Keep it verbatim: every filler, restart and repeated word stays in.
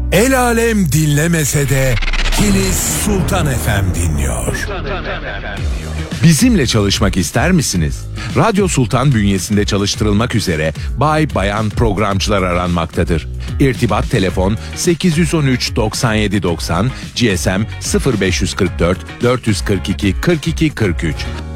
El alem dinlemese de Kilis Sultan F M dinliyor. Bizimle çalışmak ister misiniz? Radyo Sultan bünyesinde çalıştırılmak üzere bay bayan programcılar aranmaktadır. İrtibat telefon sekiz yüz on üç doksan yedi doksan, G S M sıfır beş kırk dört dört yüz kırk iki kırk iki kırk üç.